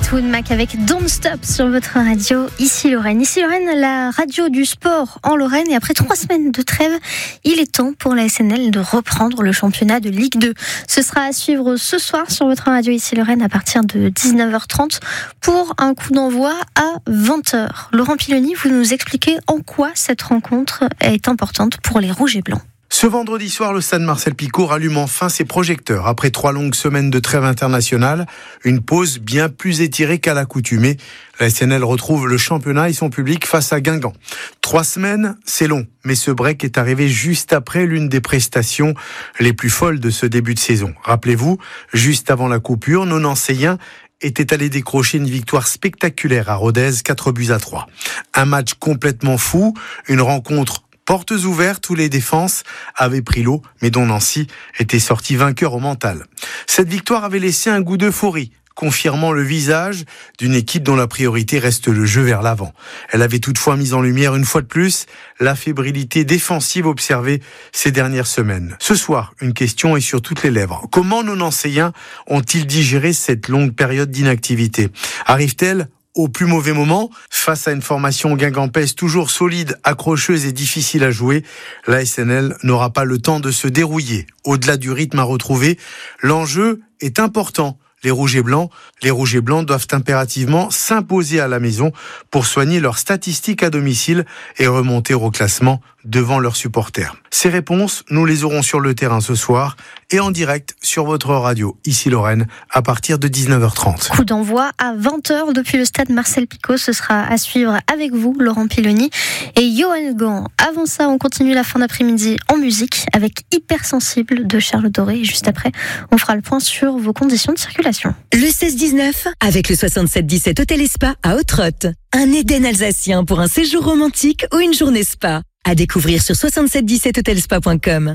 Fleetwood Mac avec Don't Stop sur votre radio, ici Lorraine. Ici Lorraine, la radio du sport en Lorraine. Et après 3 semaines de trêve, il est temps pour la SNL de reprendre le championnat de Ligue 2. Ce sera à suivre ce soir sur votre radio, ici Lorraine, à partir de 19h30 pour un coup d'envoi à 20h. Laurent Piloni, vous nous expliquez en quoi cette rencontre est importante pour les Rouges et Blancs. Ce vendredi soir, le stade Marcel Picot rallume enfin ses projecteurs. Après 3 longues semaines de trêve internationale, une pause bien plus étirée qu'à l'accoutumée. La SNL retrouve le championnat et son public face à Guingamp. 3 semaines, c'est long, mais ce break est arrivé juste après l'une des prestations les plus folles de ce début de saison. Rappelez-vous, juste avant la coupure, nos Nancéiens était allé décrocher une victoire spectaculaire à Rodez, 4-3. Un match complètement fou, une rencontre portes ouvertes où les défenses avaient pris l'eau, mais dont Nancy était sorti vainqueur au mental. Cette victoire avait laissé un goût d'euphorie, confirmant le visage d'une équipe dont la priorité reste le jeu vers l'avant. Elle avait toutefois mis en lumière une fois de plus la fébrilité défensive observée ces dernières semaines. Ce soir, une question est sur toutes les lèvres. Comment nos Nancéiens ont-ils digéré cette longue période d'inactivité ? Arrive-t-elle au plus mauvais moment, face à une formation guingampaise toujours solide, accrocheuse et difficile à jouer, la SNL n'aura pas le temps de se dérouiller. Au-delà du rythme à retrouver, l'enjeu est important. Les Rouges et Blancs doivent impérativement s'imposer à la maison pour soigner leurs statistiques à domicile et remonter au classement devant leurs supporters. Ces réponses, nous les aurons sur le terrain ce soir et en direct sur votre radio, ici Lorraine, à partir de 19h30. Coup d'envoi à 20h depuis le stade Marcel Picot. Ce sera à suivre avec vous, Laurent Piloni et Johan Gant. Avant ça, on continue la fin d'après-midi en musique avec Hypersensible de Charles Doré. Et juste après, on fera le point sur vos conditions de circulation. Le 16-19 avec le 67-17 Hôtel et Spa à Hautrotte. Un Éden alsacien pour un séjour romantique ou une journée spa. À découvrir sur 6717hotelspa.com.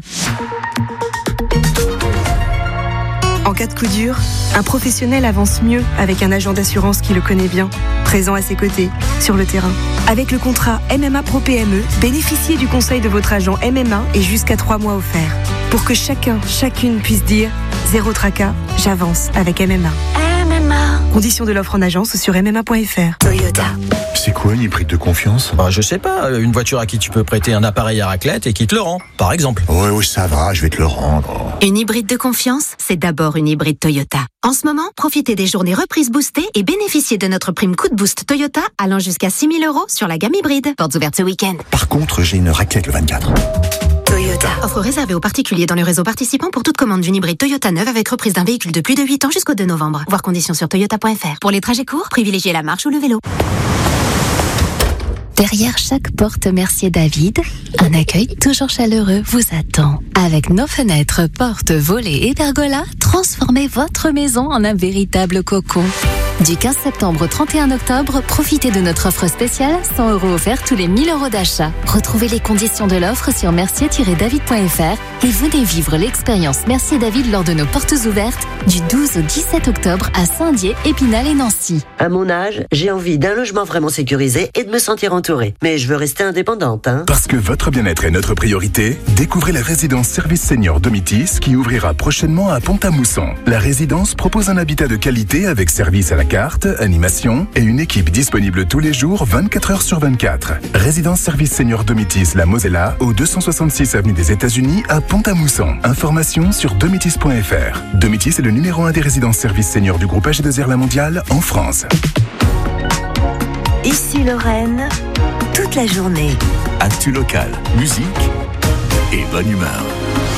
En cas de coup dur, un professionnel avance mieux avec un agent d'assurance qui le connaît bien, présent à ses côtés, sur le terrain. Avec le contrat MMA Pro PME, bénéficiez du conseil de votre agent MMA et jusqu'à 3 mois offerts. Pour que chacune puisse dire « Zéro tracas, j'avance avec MMA ». Conditions de l'offre en agence ou sur MMA.fr. Toyota. C'est quoi une hybride de confiance ? Je sais pas, une voiture à qui tu peux prêter un appareil à raclette et qui te le rend, par exemple. Oui, ça va, je vais te le rendre. Une hybride de confiance, c'est d'abord une hybride Toyota. En ce moment, profitez des journées reprises boostées et bénéficiez de notre prime coup de boost Toyota allant jusqu'à 6 000 € sur la gamme hybride. Portes ouvertes ce week-end. Par contre, j'ai une raclette le 24. Toyota. Offre réservée aux particuliers dans le réseau participant pour toute commande d'une hybride Toyota neuve avec reprise d'un véhicule de plus de 8 ans jusqu'au 2 novembre. Voir conditions sur toyota.fr. Pour les trajets courts, privilégiez la marche ou le vélo. Derrière chaque porte Mercier David, un accueil toujours chaleureux vous attend. Avec nos fenêtres, portes, volets et pergolas, transformez votre maison en un véritable cocon. Du 15 septembre au 31 octobre, profitez de notre offre spéciale, 100 € offerts tous les 1 000 € d'achat. Retrouvez les conditions de l'offre sur mercier-david.fr et venez vivre l'expérience Mercier David lors de nos portes ouvertes du 12 au 17 octobre à Saint-Dié, Épinal et Nancy. À mon âge, j'ai envie d'un logement vraiment sécurisé et de me sentir entourée. Mais je veux rester indépendante, hein. Parce que votre bien-être est notre priorité, découvrez la résidence Service Senior Domitis qui ouvrira prochainement à Pont-à-Mousson. La résidence propose un habitat de qualité avec service à la carte, animation et une équipe disponible tous les jours 24 heures sur 24. Résidence Service Senior Domitis La Mosella au 266 avenue des États-Unis à Pont-à-Mousson. Informations sur domitis.fr. Domitis est le numéro 1 des résidences services seniors du groupe AG2R La Mondiale en France. Ici Lorraine, toute la journée. Actu local, musique et bonne humeur.